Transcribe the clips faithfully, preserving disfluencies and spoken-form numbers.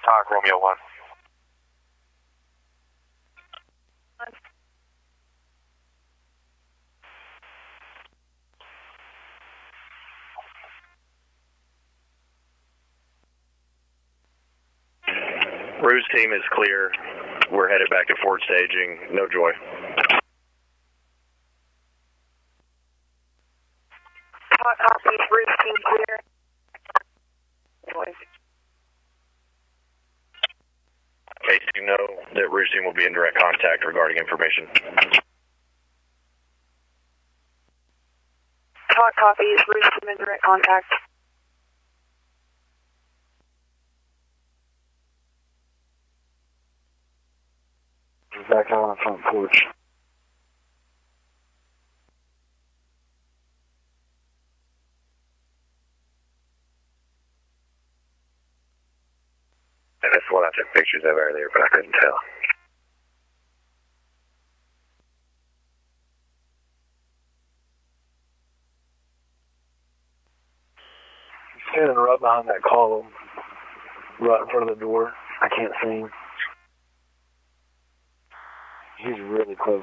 Talk Romeo one. Ruse team is clear. We're headed back to Fort Staging. No joy. Hot copy, Ruse team clear. Joy. Case you know that Ruse team will be in direct contact regarding information. Hot copy, Ruse team in direct contact. Back out on the front porch. That's what I took pictures of earlier, but I couldn't tell. He's standing right behind that column, right in front of the door. I can't see him. He's really close.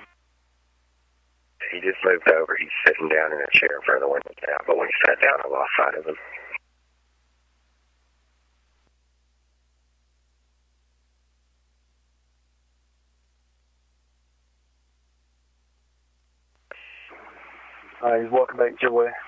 He just moved over. He's sitting down in a chair in front of the window now, but when he sat down, I lost sight of him. All right, he's walking back your way.